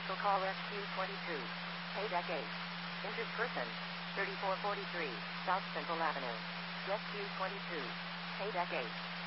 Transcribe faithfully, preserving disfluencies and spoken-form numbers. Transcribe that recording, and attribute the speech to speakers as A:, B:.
A: Special call S Q twenty-two. Paydeck eight. Injured person. thirty-four forty-three, South Central Avenue. S Q twenty-two. Paydeck eight.